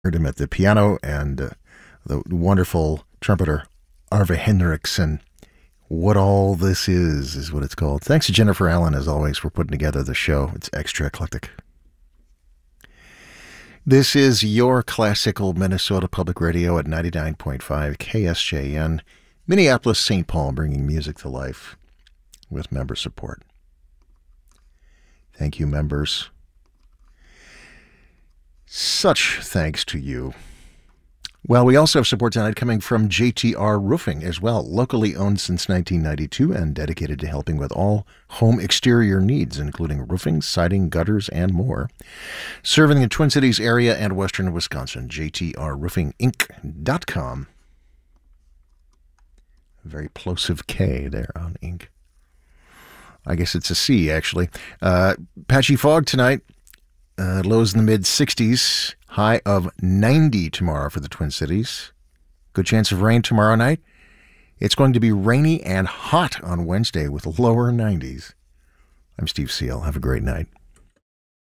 Heard him at the piano and the wonderful trumpeter Arve Henriksen. What All This Is what it's called. Thanks to Jennifer Allen, as always, for putting together the show. It's extra eclectic. This is your classical Minnesota Public Radio at 99.5 KSJN, Minneapolis, St. Paul, bringing music to life with member support. Thank you, members. Such thanks to you. Well, we also have support tonight coming from JTR Roofing as well, locally owned since 1992 and dedicated to helping with all home exterior needs, including roofing, siding, gutters, and more. Serving the Twin Cities area and western Wisconsin, jtrroofinginc.com. Very plosive K there on Inc. I guess it's a C, actually. Patchy fog tonight. Lows in the mid-60s, high of 90 tomorrow for the Twin Cities. Good chance of rain tomorrow night. It's going to be rainy and hot on Wednesday with lower 90s. I'm Steve Seal. Have a great night.